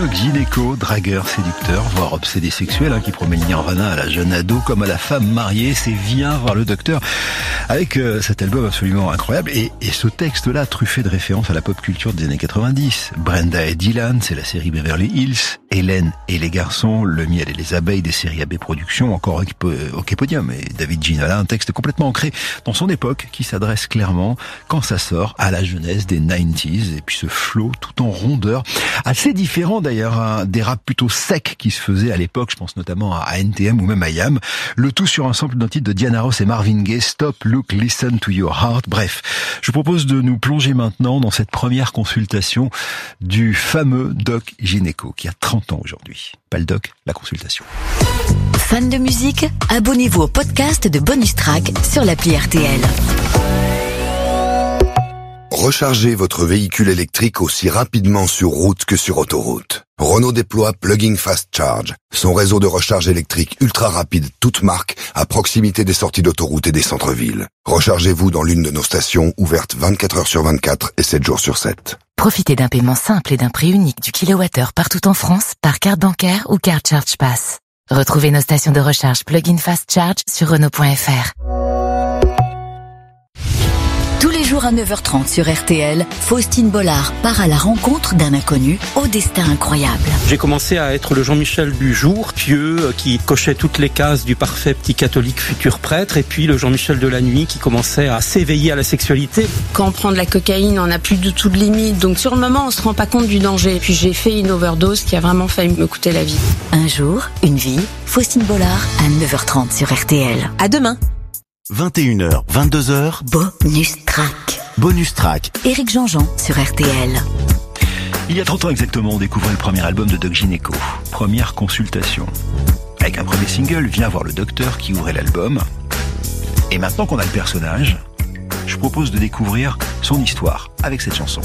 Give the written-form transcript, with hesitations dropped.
Doc Gynéco, dragueur, séducteur, voire obsédé sexuel, qui promet le nirvana à la jeune ado comme à la femme mariée. C'est Viens voir le docteur avec cet album absolument incroyable et ce texte-là truffé de références à la pop culture des années 90. Brenda et Dylan, c'est la série Beverly Hills. Hélène et les garçons, le miel et les abeilles des séries AB Productions, encore OK Podium et David Ginola, un texte complètement ancré dans son époque qui s'adresse clairement, quand ça sort, à la jeunesse des 90s et puis ce flow tout en rondeur, assez différent d'ailleurs des raps plutôt secs qui se faisaient à l'époque, je pense notamment à NTM ou même à Yam, le tout sur un sample d'un titre de Diana Ross et Marvin Gaye, Stop, Look, Listen to Your Heart. Bref, je vous propose de nous plonger maintenant dans cette première consultation du fameux Doc Gynéco qui a 30 ans aujourd'hui. Pas le doc, la consultation. Fan de musique, abonnez-vous au podcast de Bonus Track sur l'appli RTL. Rechargez votre véhicule électrique aussi rapidement sur route que sur autoroute. Renault déploie Plug-in Fast Charge, son réseau de recharge électrique ultra rapide toute marque à proximité des sorties d'autoroute et des centres-villes. Rechargez-vous dans l'une de nos stations ouvertes 24 heures sur 24 et 7 jours sur 7. Profitez d'un paiement simple et d'un prix unique du kilowattheure partout en France par carte bancaire ou carte Charge Pass. Retrouvez nos stations de recharge Plug-in Fast Charge sur Renault.fr. Tous les jours à 9h30 sur RTL, Faustine Bollard part à la rencontre d'un inconnu au destin incroyable. J'ai commencé à être le Jean-Michel du jour, pieux, qui cochait toutes les cases du parfait petit catholique futur prêtre, et puis le Jean-Michel de la nuit qui commençait à s'éveiller à la sexualité. Quand on prend de la cocaïne, on n'a plus du tout de limite, donc sur le moment on se rend pas compte du danger. Puis j'ai fait une overdose qui a vraiment failli me coûter la vie. Un jour, une vie, Faustine Bollard à 9h30 sur RTL. À demain. 21h, 22h. Bonus Track. Bonus Track. Éric Jean-Jean sur RTL. Il y a 30 ans exactement, on découvrait le premier album de Doc Gynéco. Première consultation. Avec un premier single, Viens voir le docteur, qui ouvrait l'album. Et maintenant qu'on a le personnage, je propose de découvrir son histoire avec cette chanson.